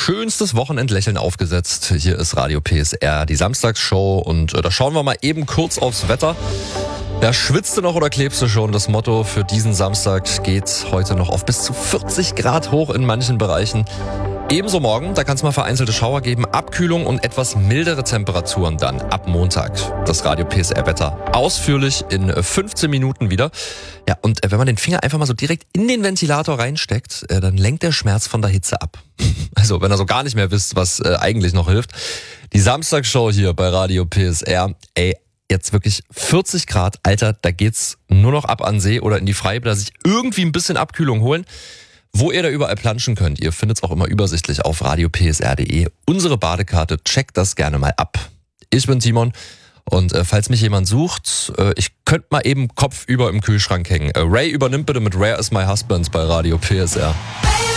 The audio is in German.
schönstes Wochenendlächeln aufgesetzt. Hier ist Radio PSR, die Samstagsshow, und da schauen wir mal eben kurz aufs Wetter. Ja, schwitzt du noch oder klebst du schon? Das Motto für diesen Samstag geht heute noch auf bis zu 40 Grad hoch in manchen Bereichen. Ebenso morgen, da kann es mal vereinzelte Schauer geben, Abkühlung und etwas mildere Temperaturen dann ab Montag. Das Radio PSR-Wetter ausführlich in 15 Minuten wieder. Ja, und wenn man den Finger einfach mal so direkt in den Ventilator reinsteckt, dann lenkt der Schmerz von der Hitze ab. Also, wenn ihr so gar nicht mehr wisst, was eigentlich noch hilft. Die Samstagsshow hier bei Radio PSR, jetzt wirklich 40 Grad, Alter, da geht's nur noch ab an See oder in die Freibäder, sich irgendwie ein bisschen Abkühlung holen. Wo ihr da überall planschen könnt, ihr findet es auch immer übersichtlich auf radiopsr.de. Unsere Badekarte, checkt das gerne mal ab. Ich bin Timon und falls mich jemand sucht, ich könnte mal eben kopfüber im Kühlschrank hängen. Ray übernimmt bitte mit Where is my husband bei Radio PSR.